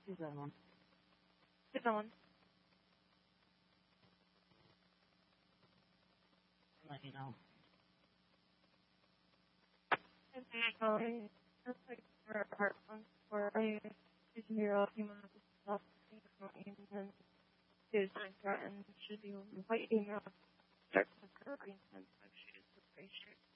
Who's that one? Who's on? I'll let you know. That's like for heart phones for are you using your email stuff and is threatened should be white email starts with her green sense like she is the